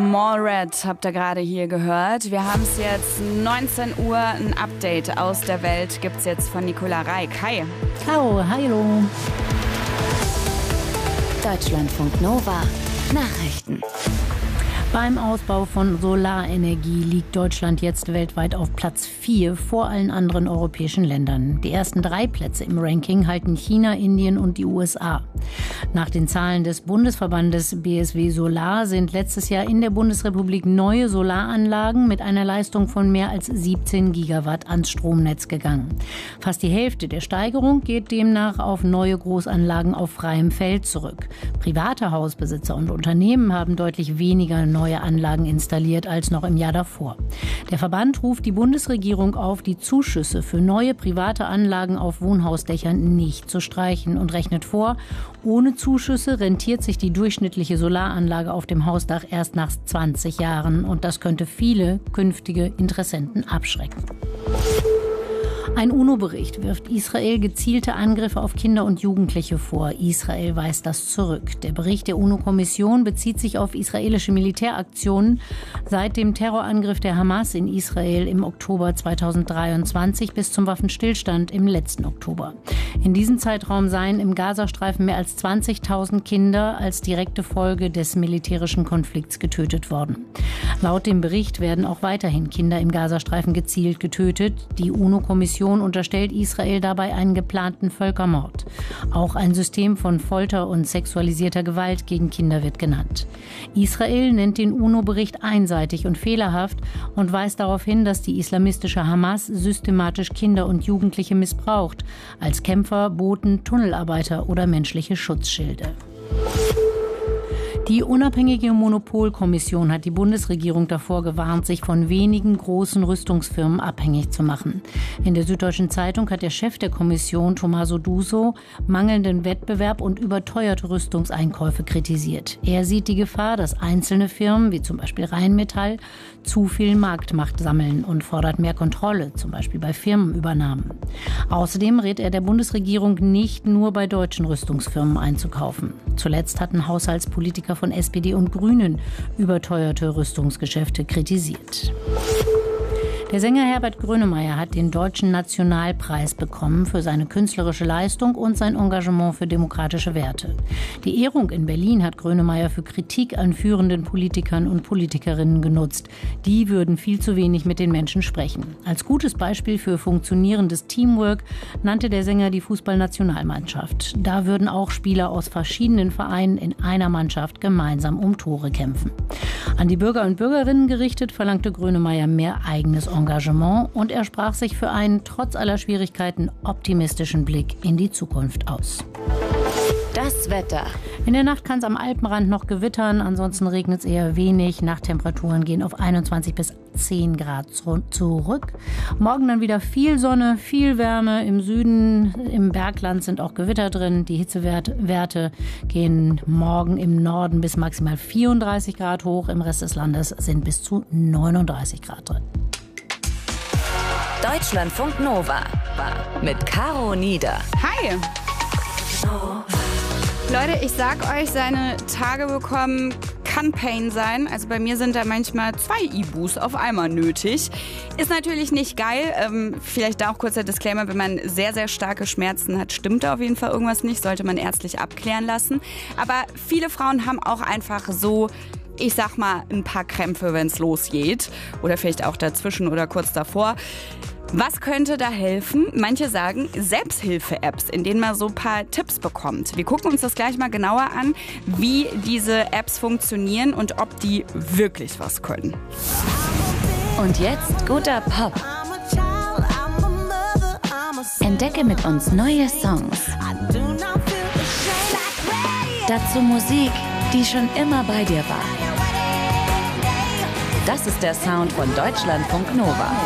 Mallred habt ihr gerade hier gehört. Wir haben es jetzt 19 Uhr. Ein Update aus der Welt gibt es jetzt von Nicola Reik. Hi. Hallo, hallo. Deutschlandfunk Nova. Nachrichten. Beim Ausbau von Solarenergie liegt Deutschland jetzt weltweit auf Platz 4 vor allen anderen europäischen Ländern. Die ersten 3 Plätze im Ranking halten China, Indien und die USA. Nach den Zahlen des Bundesverbandes BSW Solar sind letztes Jahr in der Bundesrepublik neue Solaranlagen mit einer Leistung von mehr als 17 Gigawatt ans Stromnetz gegangen. Fast die Hälfte der Steigerung geht demnach auf neue Großanlagen auf freiem Feld zurück. Private Hausbesitzer und Unternehmen haben deutlich weniger neue Anlagen installiert als noch im Jahr davor. Der Verband ruft die Bundesregierung auf, die Zuschüsse für neue private Anlagen auf Wohnhausdächern nicht zu streichen und rechnet vor, ohne Zuschüsse rentiert sich die durchschnittliche Solaranlage auf dem Hausdach erst nach 20 Jahren und das könnte viele künftige Interessenten abschrecken. Ein UNO-Bericht wirft Israel gezielte Angriffe auf Kinder und Jugendliche vor. Israel weist das zurück. Der Bericht der UNO-Kommission bezieht sich auf israelische Militäraktionen seit dem Terrorangriff der Hamas in Israel im Oktober 2023 bis zum Waffenstillstand im letzten Oktober. In diesem Zeitraum seien im Gazastreifen mehr als 20.000 Kinder als direkte Folge des militärischen Konflikts getötet worden. Laut dem Bericht werden auch weiterhin Kinder im Gazastreifen gezielt getötet. Die UNO-Kommission unterstellt Israel dabei einen geplanten Völkermord. Auch ein System von Folter und sexualisierter Gewalt gegen Kinder wird genannt. Israel nennt den UNO-Bericht einseitig und fehlerhaft und weist darauf hin, dass die islamistische Hamas systematisch Kinder und Jugendliche missbraucht, als Kämpfer, Boten, Tunnelarbeiter oder menschliche Schutzschilde. Die unabhängige Monopolkommission hat die Bundesregierung davor gewarnt, sich von wenigen großen Rüstungsfirmen abhängig zu machen. In der Süddeutschen Zeitung hat der Chef der Kommission, Tommaso Duso, mangelnden Wettbewerb und überteuerte Rüstungseinkäufe kritisiert. Er sieht die Gefahr, dass einzelne Firmen, wie zum Beispiel Rheinmetall, zu viel Marktmacht sammeln und fordert mehr Kontrolle, zum Beispiel bei Firmenübernahmen. Außerdem rät er der Bundesregierung, nicht nur bei deutschen Rüstungsfirmen einzukaufen. Zuletzt hatten Haushaltspolitiker von SPD und Grünen überteuerte Rüstungsgeschäfte kritisiert. Der Sänger Herbert Grönemeyer hat den Deutschen Nationalpreis bekommen für seine künstlerische Leistung und sein Engagement für demokratische Werte. Die Ehrung in Berlin hat Grönemeyer für Kritik an führenden Politikern und Politikerinnen genutzt. Die würden viel zu wenig mit den Menschen sprechen. Als gutes Beispiel für funktionierendes Teamwork nannte der Sänger die Fußballnationalmannschaft. Da würden auch Spieler aus verschiedenen Vereinen in einer Mannschaft gemeinsam um Tore kämpfen. An die Bürger und Bürgerinnen gerichtet verlangte Grönemeyer mehr eigenes Engagement und er sprach sich für einen trotz aller Schwierigkeiten optimistischen Blick in die Zukunft aus. Das Wetter. In der Nacht kann es am Alpenrand noch gewittern, ansonsten regnet es eher wenig. Nachttemperaturen gehen auf 21 bis 10 Grad zurück. Morgen dann wieder viel Sonne, viel Wärme. Im Süden, im Bergland sind auch Gewitter drin. Die Hitzewerte gehen morgen im Norden bis maximal 34 Grad hoch. Im Rest des Landes sind bis zu 39 Grad drin. Deutschlandfunk Nova mit Caro Nieder. Hi. Leute, ich sag euch, seine Tage bekommen kann Pain sein. Also bei mir sind da manchmal 2 Ibus auf einmal nötig. Ist natürlich nicht geil. Vielleicht da auch kurzer Disclaimer, wenn man sehr, sehr starke Schmerzen hat, stimmt da auf jeden Fall irgendwas nicht. Sollte man ärztlich abklären lassen. Aber viele Frauen haben auch einfach so, ich sag mal, ein paar Krämpfe, wenn es losgeht. Oder vielleicht auch dazwischen oder kurz davor. Was könnte da helfen? Manche sagen Selbsthilfe-Apps, in denen man so ein paar Tipps bekommt. Wir gucken uns das gleich mal genauer an, wie diese Apps funktionieren und ob die wirklich was können. Und jetzt guter Pop. Entdecke mit uns neue Songs. Dazu Musik, die schon immer bei dir war. Das ist der Sound von Deutschlandfunk Nova.